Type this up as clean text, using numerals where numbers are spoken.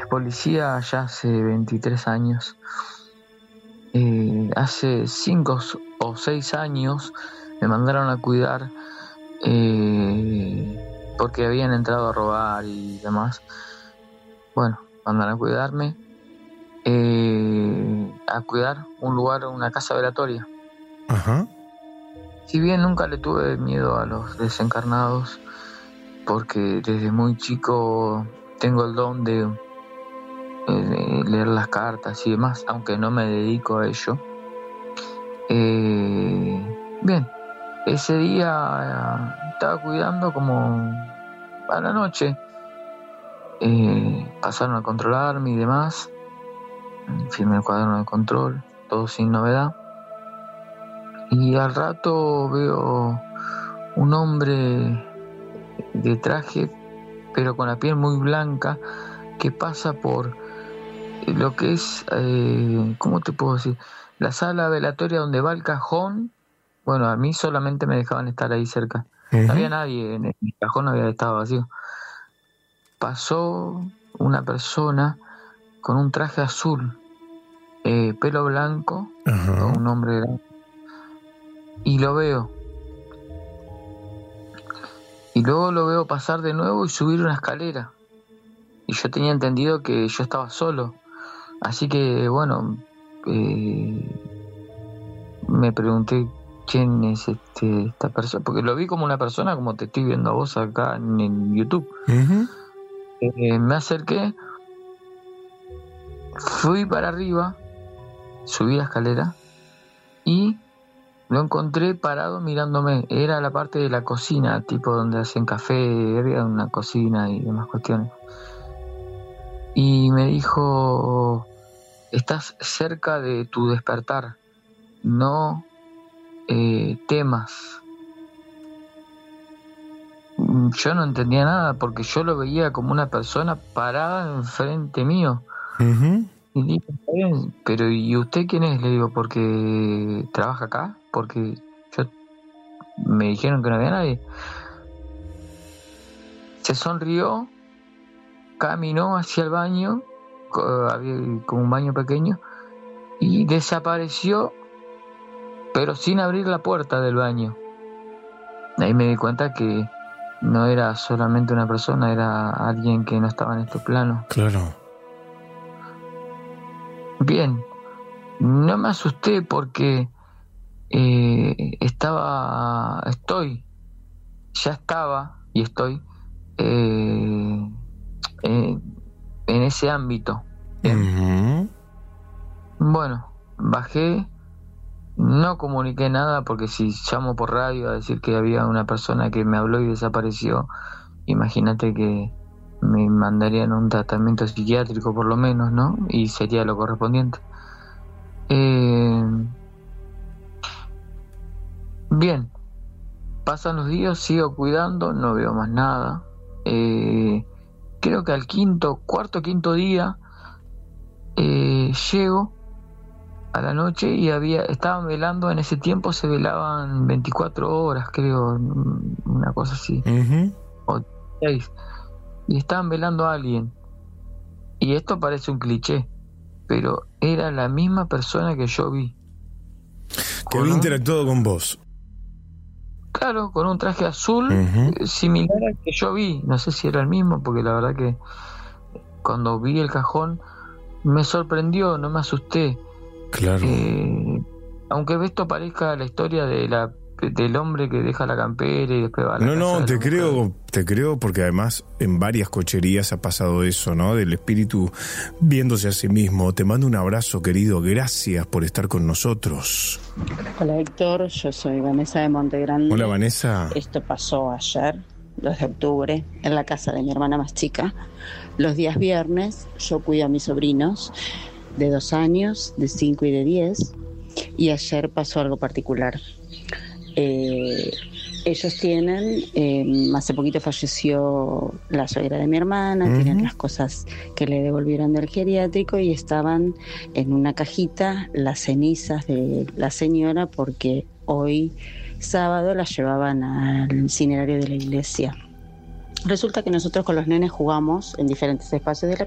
policía ya hace 23 años. Hace 5 o 6 años me mandaron a cuidar porque habían entrado a robar y demás. Bueno, mandaron a cuidarme, a cuidar un lugar, una casa velatoria. Ajá. Si bien nunca le tuve miedo a los desencarnados, porque desde muy chico tengo el don de leer las cartas y demás, aunque no me dedico a ello. Bien, ese día estaba cuidando como a la noche. Pasaron a controlarme y demás. Firmé el cuaderno de control, todo sin novedad. Y al rato veo un hombre de traje, pero con la piel muy blanca, que pasa por lo que es, ¿cómo te puedo decir? La sala velatoria donde va el cajón. Bueno, a mí solamente me dejaban estar ahí cerca. Uh-huh. No había nadie, en el cajón había estado vacío. Pasó una persona con un traje azul, pelo blanco, uh-huh. un hombre grande, y lo veo. Y luego lo veo pasar de nuevo y subir una escalera. Y yo tenía entendido que yo estaba solo. Así que, bueno, me pregunté quién es esta persona, porque lo vi como una persona, como te estoy viendo a vos acá en YouTube. Uh-huh. Me acerqué, fui para arriba, subí la escalera y lo encontré parado mirándome. Era la parte de la cocina, tipo donde hacen café, había una cocina y demás cuestiones. Y me dijo: estás cerca de tu despertar, no temas. Yo no entendía nada porque yo lo veía como una persona parada enfrente mío. Uh-huh. Y dije: está bien, pero ¿y usted quién es? Le digo: porque trabaja acá, porque me dijeron que no había nadie. Se sonrió, caminó hacia el baño, había como un baño pequeño, y desapareció, pero sin abrir la puerta del baño. Ahí me di cuenta que no era solamente una persona, era alguien que no estaba en este plano. Claro. Bien, no me asusté porque estoy en ese ámbito. Uh-huh. Bueno, bajé, no comuniqué nada porque si llamo por radio a decir que había una persona que me habló y desapareció, imagínate que me mandarían un tratamiento psiquiátrico por lo menos, ¿no? Y sería lo correspondiente. Bien, pasan los días, sigo cuidando, no veo más nada. Creo que al quinto día llego a la noche y estaban velando. En ese tiempo se velaban 24 horas, creo, una cosa así, uh-huh. o 6, y estaban velando a alguien. Y esto parece un cliché, pero era la misma persona que yo vi, que había interactuado con vos. Claro, con un traje azul, uh-huh. similar al que yo vi. No sé si era el mismo, porque la verdad que cuando vi el cajón me sorprendió, no me asusté. Claro. Aunque esto parezca la historia del hombre que deja la campera y después va a la casa. No, te creo porque además en varias cocherías ha pasado eso, ¿no? Del espíritu viéndose a sí mismo. Te mando un abrazo, querido. Gracias por estar con nosotros. Hola, Héctor. Yo soy Vanessa de Montegrande. Hola, Vanessa. Esto pasó ayer, 2 de octubre, en la casa de mi hermana más chica. Los días viernes yo cuido a mis sobrinos de 2 años, de 5 y de 10. Y ayer pasó algo particular. Ellos tienen, hace poquito falleció la suegra de mi hermana, uh-huh. Tienen las cosas que le devolvieron del geriátrico y estaban en una cajita las cenizas de la señora porque hoy sábado las llevaban al incinerario de la iglesia. Resulta que nosotros con los nenes jugamos en diferentes espacios de la